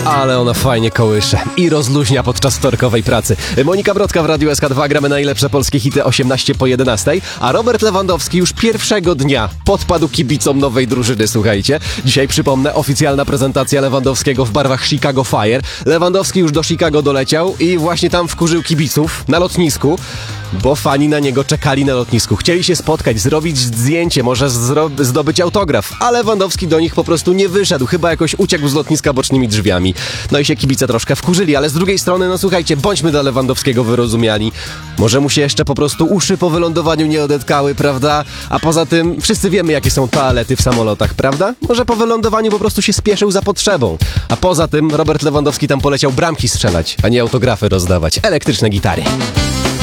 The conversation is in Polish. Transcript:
Ale ona fajnie kołysze i rozluźnia podczas wtorkowej pracy. Monika Brodka w Radiu SK2, gramy najlepsze polskie hity 18 po 11, a Robert Lewandowski już pierwszego dnia podpadł kibicom nowej drużyny, słuchajcie. Dzisiaj przypomnę, oficjalna prezentacja Lewandowskiego w barwach Chicago Fire. Lewandowski już do Chicago doleciał i właśnie tam wkurzył kibiców na lotnisku, bo fani na niego czekali na lotnisku. Chcieli się spotkać, zrobić zdjęcie, może zdobyć autograf, a Lewandowski do nich po prostu nie wyszedł. Chyba jakoś uciekł z lotniska bocznymi drzwiami. No i się kibice troszkę wkurzyli, ale z drugiej strony, no słuchajcie, bądźmy dla Lewandowskiego wyrozumiali. Może mu się jeszcze po prostu uszy po wylądowaniu nie odetkały, prawda? A poza tym wszyscy wiemy, jakie są toalety w samolotach, prawda? Może po wylądowaniu po prostu się spieszył za potrzebą. A poza tym Robert Lewandowski tam poleciał bramki strzelać, a nie autografy rozdawać. Elektryczne gitary.